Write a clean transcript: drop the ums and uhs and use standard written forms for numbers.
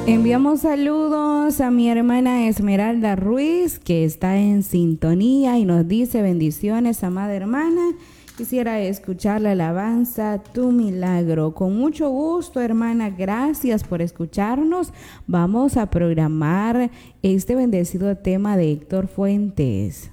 Enviamos saludos a mi hermana Esmeralda Ruiz, que está en sintonía y nos dice: bendiciones, amada hermana. Quisiera escuchar la alabanza Tu Milagro. Con mucho gusto, hermana, gracias por escucharnos. Vamos a programar este bendecido tema de Héctor Fuentes.